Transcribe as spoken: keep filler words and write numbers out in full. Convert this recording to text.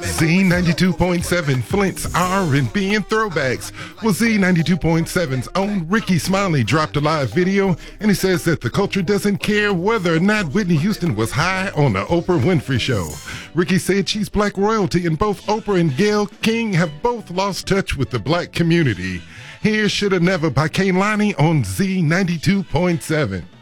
Z ninety-two point seven, Flint's R and B and throwbacks. Well, Z ninety-two point seven's own Ricky Smiley dropped a live video, and he says that the culture doesn't care whether or not Whitney Houston was high on the Oprah Winfrey Show. Ricky said she's black royalty, and both Oprah and Gayle King have both lost touch with the black community. Here's Shoulda Never by Kehlani on Z ninety-two point seven.